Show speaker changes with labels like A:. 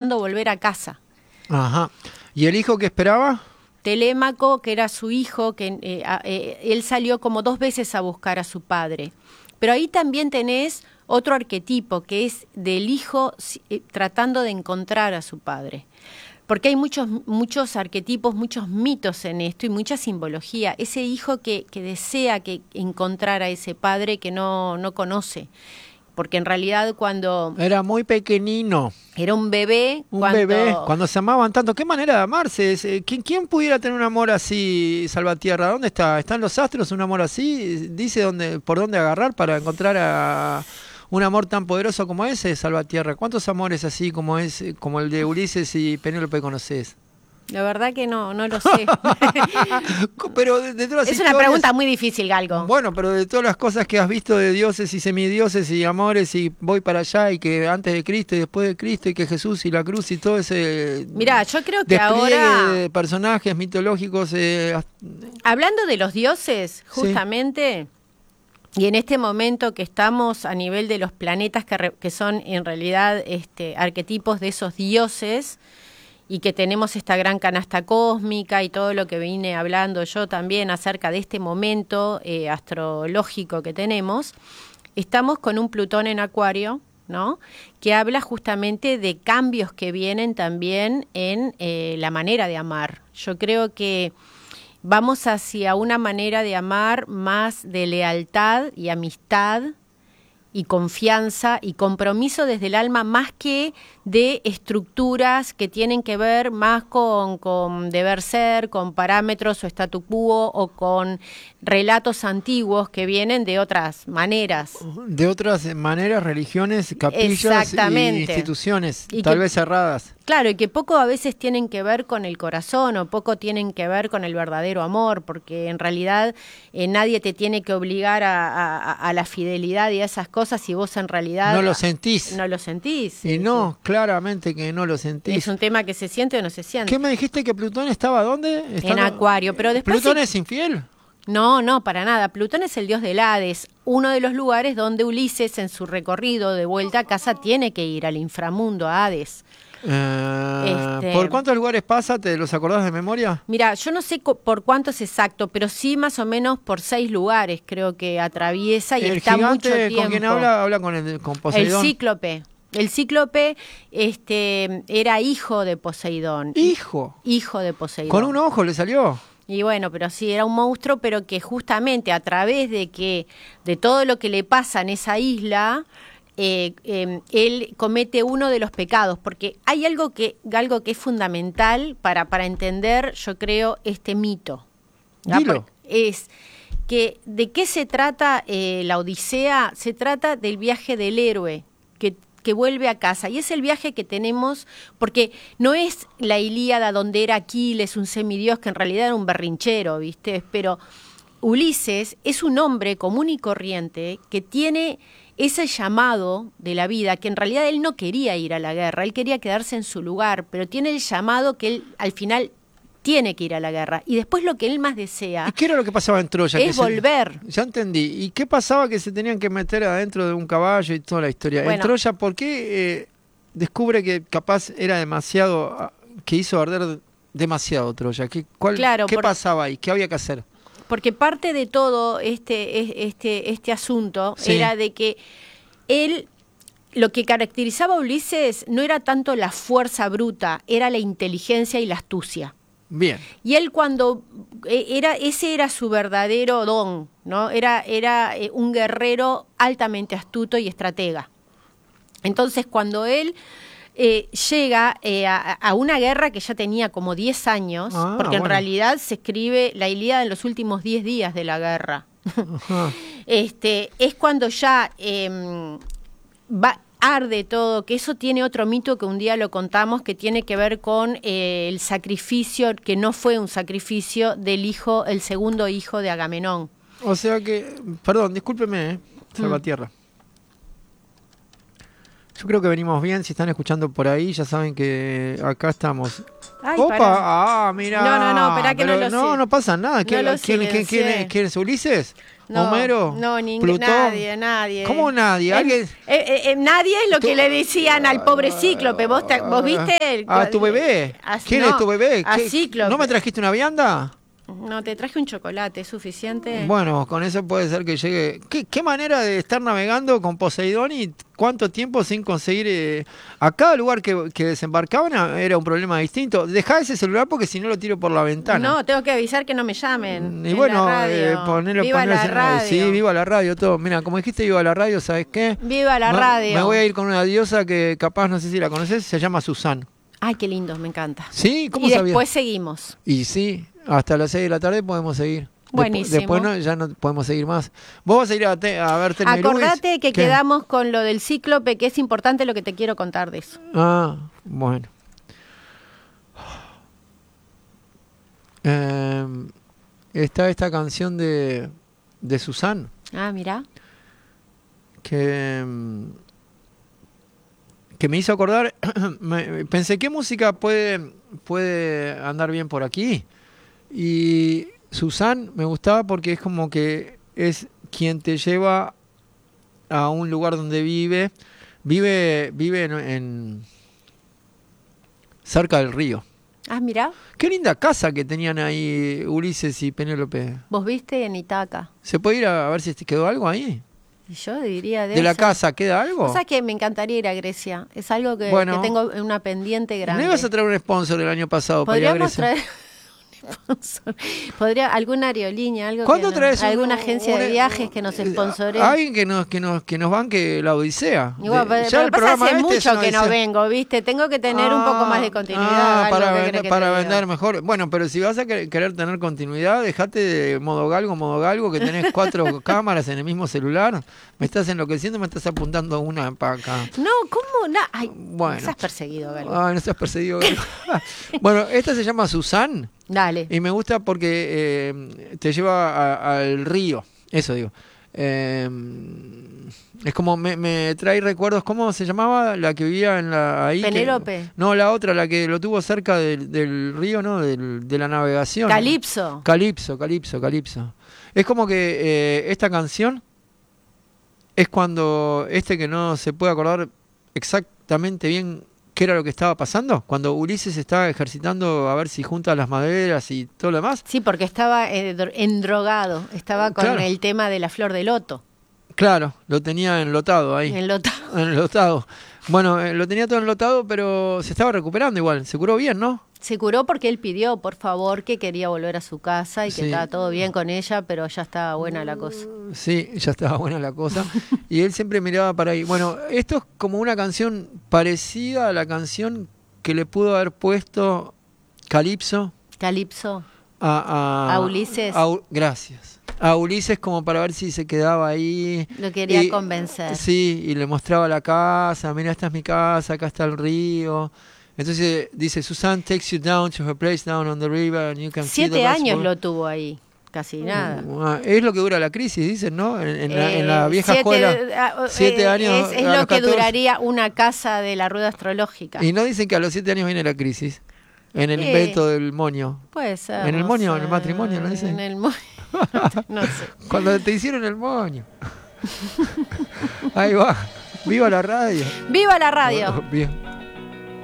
A: intentando volver a casa.
B: Ajá. ¿Y el hijo que esperaba?
A: Telémaco, que era su hijo, que él salió como 2 veces a buscar a su padre. Pero ahí también tenés otro arquetipo, que es del hijo tratando de encontrar a su padre. Porque hay muchos arquetipos, muchos mitos en esto y mucha simbología. Ese hijo que desea encontrar a ese padre que no conoce. Porque en realidad cuando...
B: Era muy pequeñino.
A: Era un bebé.
B: Cuando se amaban tanto. ¿Qué manera de amarse? ¿Quién pudiera tener un amor así, Salvatierra? ¿Dónde está? ¿Están los astros un amor así? ¿Dice por dónde agarrar para encontrar a un amor tan poderoso como ese, Salvatierra? ¿Cuántos amores así como el de Ulises y Penélope conoces?
A: La verdad que no lo sé.
B: Pero de todas las
A: es una pregunta muy difícil, Galgo.
B: Bueno, pero de todas las cosas que has visto de dioses y semidioses y amores y voy para allá y que antes de Cristo y después de Cristo y que Jesús y la cruz y todo ese...
A: Mirá, yo creo que
B: despliegue
A: ahora...
B: de personajes mitológicos...
A: Hablando de los dioses, justamente... Sí. Y en este momento que estamos a nivel de los planetas que son en realidad arquetipos de esos dioses... y que tenemos esta gran canasta cósmica y todo lo que vine hablando yo también acerca de este momento astrológico que tenemos, estamos con un Plutón en Acuario, ¿no? Que habla justamente de cambios que vienen también en la manera de amar. Yo creo que vamos hacia una manera de amar más de lealtad y amistad, y confianza y compromiso desde el alma, más que de estructuras que tienen que ver más con deber ser, con parámetros o statu quo o con relatos antiguos que vienen de otras maneras.
B: De otras maneras, religiones, capillas y instituciones, tal vez cerradas.
A: Claro, y que poco a veces tienen que ver con el corazón o poco tienen que ver con el verdadero amor, porque en realidad nadie te tiene que obligar a la fidelidad y a esas cosas si vos en realidad...
B: No lo sentís.
A: No lo sentís.
B: Y no, claramente que no lo sentís.
A: Es un tema que se siente o no se siente.
B: ¿Qué me dijiste que Plutón estaba dónde?
A: En Acuario, pero después...
B: ¿Plutón es infiel?
A: No, para nada. Plutón es el dios del Hades, uno de los lugares donde Ulises en su recorrido de vuelta a casa tiene que ir al inframundo, a Hades.
B: ¿Por cuántos lugares pasa? ¿Te los acordás de memoria?
A: Mira, yo no sé por cuántos exacto, pero sí más o menos por 6 lugares creo que atraviesa y está mucho tiempo.
B: ¿Con quién habla con Poseidón?
A: El cíclope era hijo de Poseidón.
B: ¿Hijo?
A: Hijo de Poseidón.
B: ¿Con un ojo le salió?
A: Y bueno, pero sí, era un monstruo, pero que justamente a través de todo lo que le pasa en esa isla... él comete uno de los pecados, porque hay algo que es fundamental para entender, yo creo, este mito.
B: Dilo.
A: Es que ¿de qué se trata la Odisea? Se trata del viaje del héroe que vuelve a casa, y es el viaje que tenemos, porque no es la Ilíada donde era Aquiles, un semidios que en realidad era un berrinchero, ¿viste? Pero Ulises es un hombre común y corriente que tiene ese llamado de la vida, que en realidad él no quería ir a la guerra, él quería quedarse en su lugar, pero tiene el llamado que él al final tiene que ir a la guerra. Y después lo que él más desea...
B: ¿Y qué era lo que pasaba en Troya?
A: Es volver.
B: Ya entendí. ¿Y qué pasaba que se tenían que meter adentro de un caballo y toda la historia? Bueno, en Troya, ¿por qué descubre que capaz era demasiado... que hizo arder demasiado Troya? ¿Qué pasaba ahí? ¿Qué había que hacer?
A: Porque parte de todo este asunto era de que él, lo que caracterizaba a Ulises no era tanto la fuerza bruta, era la inteligencia y la astucia.
B: Bien.
A: Y él ese era su verdadero don, ¿no? Era un guerrero altamente astuto y estratega. Entonces, cuando él llega a una guerra que ya tenía como 10 años, porque en realidad se escribe la Ilíada en los últimos 10 días de la guerra. Es cuando ya arde todo, que eso tiene otro mito que un día lo contamos, que tiene que ver con el sacrificio, que no fue un sacrificio el segundo hijo de Agamenón.
B: O sea que, perdón, discúlpeme, Salvatierra. Yo creo que venimos bien, si están escuchando por ahí, ya saben que acá estamos.
A: Ay,
B: ¡Opa!
A: Pará.
B: ¡Ah, mira!
A: No, esperá que no lo sé.
B: No pasa nada. ¿Quién es Ulises?
A: No,
B: ¿Homero?
A: No,
B: ¿Plutón?
A: Nadie.
B: ¿Cómo nadie? ¿Alguien?
A: Nadie es lo que le decían al pobre Cíclope. ¿Vos viste?
B: ¿Tu bebé? ¿Quién es tu bebé?
A: A Cíclope.
B: ¿No me trajiste una vianda?
A: No, te traje un chocolate, ¿es suficiente?
B: Bueno, con eso puede ser que llegue. ¿Qué manera de estar navegando con Poseidón y cuánto tiempo sin conseguir? A cada lugar que desembarcaban era un problema distinto. Dejá ese celular porque si no lo tiro por la ventana.
A: No, tengo que avisar que no me llamen.
B: Y bueno,
A: viva la radio.
B: Sí, viva la radio, todo. Mira, como dijiste, viva la radio, ¿sabes qué?
A: Viva la radio.
B: Me voy a ir con una diosa que capaz, no sé si la conoces, se llama Susan.
A: Ay, qué lindo, me encanta.
B: Sí, ¿cómo
A: sabías? Y
B: sabías?
A: después seguimos.
B: Y sí, hasta las 6 de la tarde podemos seguir.
A: Buenísimo.
B: Después ya no podemos seguir más. Vos vas a ir a ver Thelma y Luis.
A: Acordate que quedamos con lo del Cíclope, que es importante lo que te quiero contar de eso.
B: Ah, bueno. Está esta canción de Susan.
A: Ah, mirá.
B: Que me hizo acordar, pensé, ¿qué música puede andar bien por aquí? Y Susan me gustaba porque es como que es quien te lleva a un lugar donde vive en cerca del río.
A: Ah, mirá.
B: Qué linda casa que tenían ahí Ulises y Penélope.
A: ¿Vos viste en Itaca?
B: ¿Se puede ir a ver si quedó algo ahí?
A: Yo diría
B: ¿De la casa queda algo?
A: O sea que me encantaría ir a Grecia. Es algo que tengo una pendiente grande.
B: ¿No ibas a traer un sponsor el año pasado para ir a Grecia?
A: Podríamos traer sponsor. Alguna aerolínea, alguna agencia de viajes que nos sponsoree.
B: Alguien que nos banque la odisea.
A: Igual, pero hace mucho que no vengo, ¿viste? Tengo que tener un poco más de continuidad.
B: Para vender mejor. Bueno, pero si vas a querer tener continuidad, dejate de modo galgo, que tenés 4 cámaras en el mismo celular. Me estás enloqueciendo, me estás apuntando una para acá.
A: No, ¿cómo? No. Ay,
B: bueno.
A: No seas perseguido, Galgo.
B: Ay, no seas perseguido, Galgo. Bueno, esta se llama Susan.
A: Dale.
B: Y me gusta porque te lleva al río, eso digo. Es como me trae recuerdos. ¿Cómo se llamaba la que vivía ahí?
A: Penélope.
B: No, la otra, la que lo tuvo cerca del río, ¿no? De la navegación.
A: Calipso.
B: Calipso. Es como que esta canción es cuando que no se puede acordar exactamente bien qué era lo que estaba pasando, cuando Ulises estaba ejercitando a ver si junta las maderas y todo lo demás.
A: Sí, porque estaba endrogado, estaba con el tema de la flor de loto.
B: Claro, lo tenía enlotado ahí. Enlotado. Bueno, lo tenía todo enlotado, pero se estaba recuperando igual. Se curó bien, ¿no?
A: Se curó porque él pidió, por favor, que quería volver a su casa y que estaba todo bien con ella, pero ya estaba buena la cosa.
B: Sí, ya estaba buena la cosa. Y él siempre miraba para ahí. Bueno, esto es como una canción parecida a la canción que le pudo haber puesto Calipso. A Ulises. Gracias. A Ulises, como para ver si se quedaba ahí.
A: Lo quería convencer.
B: Sí, y le mostraba la casa. Mira, esta es mi casa, acá está el río. Entonces dice, Susan takes you down to her place down on the river and you can see the
A: 7 años lo tuvo ahí, casi nada.
B: Es lo que dura la crisis, dicen, ¿no? En la vieja escuela, 7 años.
A: Es lo que duraría una casa de la rueda astrológica.
B: Y no dicen que a los 7 años viene la crisis, en el invento del moño.
A: Puede ser.
B: En el moño, en el matrimonio, ¿no dicen?
A: En el moño, no sé.
B: Cuando te hicieron el moño. Ahí va. ¡Viva la radio!
A: ¡Viva la radio!
B: Bien.